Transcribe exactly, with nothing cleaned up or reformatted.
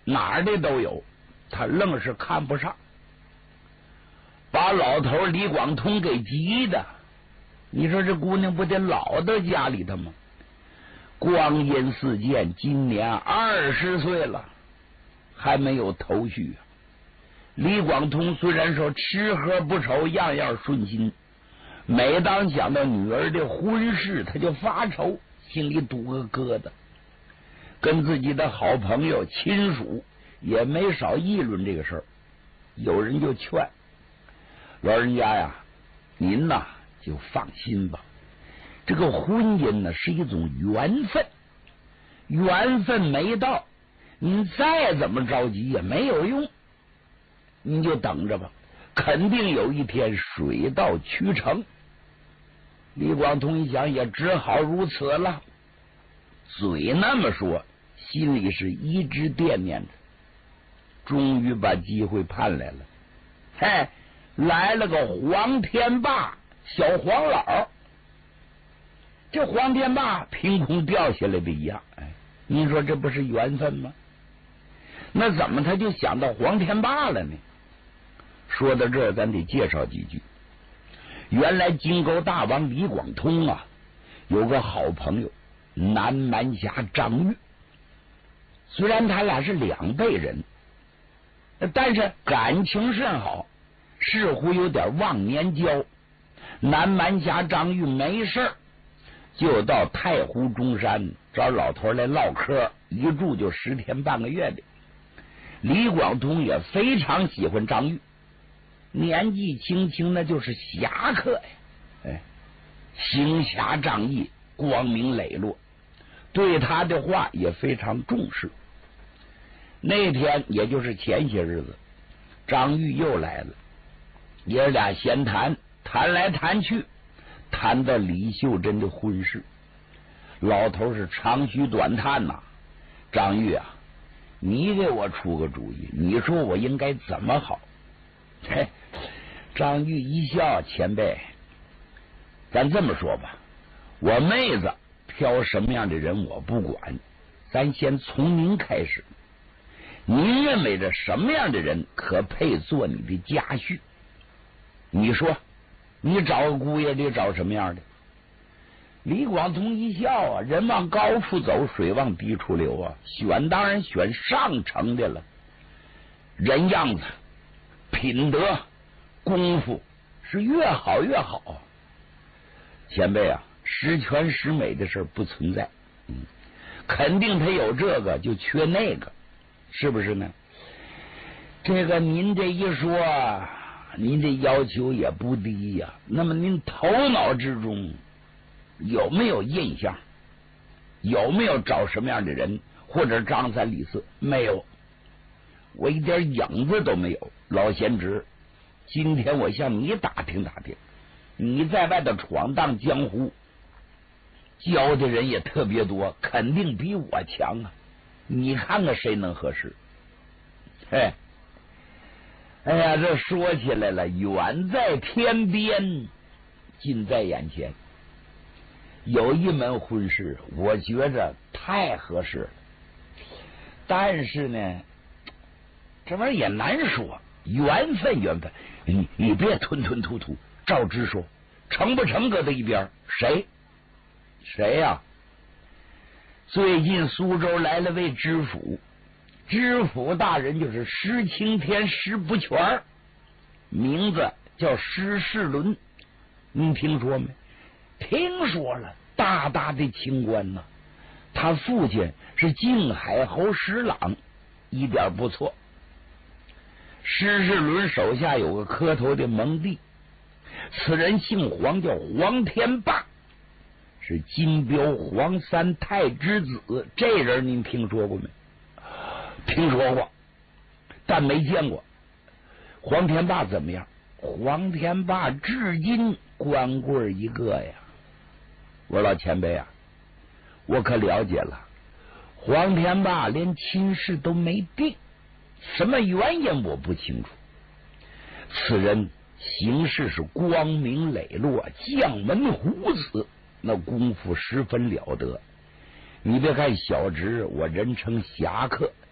哪儿的都有，他愣是看不上，把老头李广通给急的。你说这姑娘不得老到家里头吗？光阴似箭，今年二十岁了，还没有头绪啊。李广通虽然说吃喝不愁，样样顺心，每当想到女儿的婚事，他就发愁，心里堵个疙瘩。跟自己的好朋友亲属也没少议论这个事儿。有人就劝老人家呀，您呐就放心吧，这个婚姻呢是一种缘分，缘分没到，您再怎么着急也没有用，您就等着吧，肯定有一天水到渠成。李广通一想，也只好如此了，嘴那么说，心里是一直惦念着。终于把机会盼来了，嘿，来了个黄天霸小黄老。这黄天霸凭空掉下来的一样，哎，您说这不是缘分吗？那怎么他就想到黄天霸了呢？说到这儿，咱得介绍几句。原来金钩大王李广通啊，有个好朋友南蛮侠张玉，虽然他俩是两辈人，但是感情甚好，似乎有点忘年交。南蛮侠张玉没事就到太湖中山找老头来唠嗑，一住就十天半个月的。李广通也非常喜欢张玉，年纪轻轻那就是侠客呀，哎，行侠仗义，光明磊落，对他的话也非常重视。那天也就是前些日子，张玉又来了，爷俩闲谈，谈来谈去，谈到李秀珍的婚事。老头是长吁短叹呐、啊，张玉啊，你给我出个主意，你说我应该怎么好？嘿，张玉一笑，前辈，咱这么说吧，我妹子挑什么样的人我不管，咱先从您开始。您认为这什么样的人可配做你的家婿？你说，你找个姑爷得找什么样的？李广通一笑啊，人往高处走，水往低处流啊，选当然选上乘的了，人样子、品德、功夫是越好越好。前辈啊，十全十美的事不存在，嗯，肯定他有这个就缺那个。是不是呢？这个您这一说，您这要求也不低呀、啊。那么您头脑之中有没有印象？有没有找什么样的人，或者张三李四？没有，我一点影子都没有。老贤侄，今天我向你打听打听，你在外头闯荡江湖，交的人也特别多，肯定比我强啊。你看看谁能合适？哎，哎呀，这说起来了，远在天边，近在眼前。有一门婚事，我觉着太合适了，但是呢，这玩意儿也难说，缘分缘分，你你别吞吞吐吐，照直说，成不成搁在一边？谁？谁呀、啊？最近苏州来了位知府，知府大人就是施青天施不全，名字叫施世伦，您听说没？听说了，大大的清官呐、啊，他父亲是靖海侯石朗，一点不错。施世伦手下有个磕头的蒙弟，此人姓黄，叫黄天霸，是金彪黄三太之子。这人您听说过没？听说过，但没见过。黄天霸怎么样？黄天霸至今光棍一个呀。我说老前辈啊，我可了解了，黄天霸连亲事都没定，什么原因我不清楚。此人行事是光明磊落，将门虎子，那功夫十分了得。你别看小侄，我人称侠客，